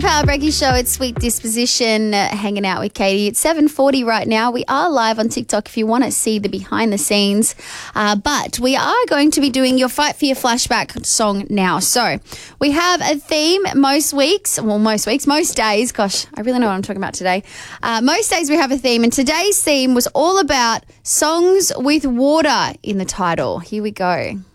Power Breaky Show. It's Sweet Disposition, hanging out with Katie. It's 7:40 right now. We are live on TikTok if you want to see the behind the scenes. But we are going to be doing your Fight for Your Flashback song now. So we have a theme most days. Gosh, I really know what I'm talking about today. Most days we have a theme, and today's theme was all about songs with water in the title. Here we go.